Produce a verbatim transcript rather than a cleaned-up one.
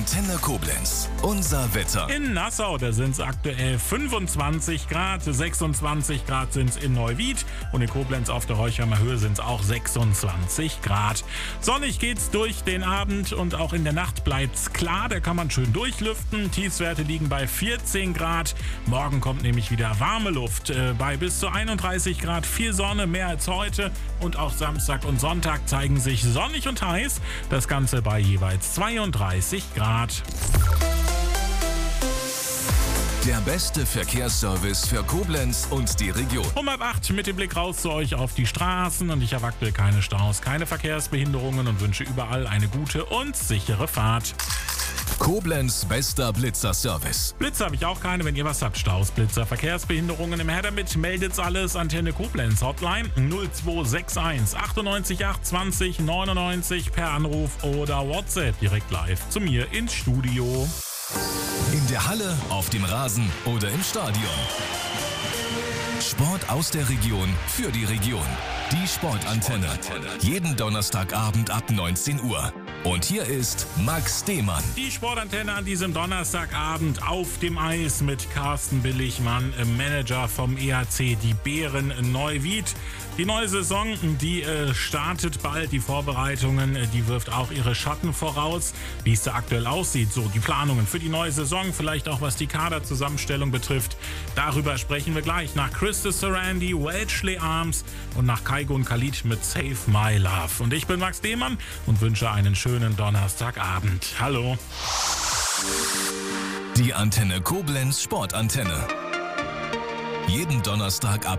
Antenne Koblenz. Unser Wetter. In Nassau, da sind es aktuell fünfundzwanzig Grad, sechsundzwanzig Grad sind es in Neuwied und in Koblenz auf der Reuchheimer Höhe sind es auch sechsundzwanzig Grad. Sonnig geht's durch den Abend und auch in der Nacht bleibt's klar, da kann man schön durchlüften. Tiefstwerte liegen bei vierzehn Grad. Morgen kommt nämlich wieder warme Luft äh, bei bis zu einunddreißig Grad, viel Sonne, mehr als heute und auch Samstag und Sonntag zeigen sich sonnig und heiß. Das Ganze bei jeweils zweiunddreißig Grad. Der beste Verkehrsservice für Koblenz und die Region. Um halb acht mit dem Blick raus zu euch auf die Straßen und ich habe aktuell keine Staus, keine Verkehrsbehinderungen und wünsche überall eine gute und sichere Fahrt. Koblenz bester Blitzer-Service. Blitzer habe ich auch keine, wenn ihr was habt. Staus, Blitzer, Verkehrsbehinderungen im Her damit, meldet's alles. Antenne Koblenz Hotline null zwei sechs eins achtundneunzig acht zwanzig neunundneunzig per Anruf oder WhatsApp direkt live zu mir ins Studio. In der Halle, auf dem Rasen oder im Stadion. Sport aus der Region für die Region. Die Sportantenne. Jeden Donnerstagabend ab neunzehn Uhr. Und hier ist Max Demann. Die Sportantenne an diesem Donnerstagabend auf dem Eis mit Carsten Billigmann, Manager vom E H C Die Bären Neuwied. Die neue Saison, die äh, startet bald. Die Vorbereitungen, äh, die wirft auch ihre Schatten voraus. Wie es da aktuell aussieht, so die Planungen für die neue Saison, vielleicht auch was die Kaderzusammenstellung betrifft. Darüber sprechen wir gleich nach Christus Sarandi, Welchley Arms und nach Kaigo und Khalid mit Save My Love. Und ich bin Max Demann und wünsche einen schönen Donnerstagabend. Hallo. Die Antenne Koblenz Sportantenne. Jeden Donnerstag ab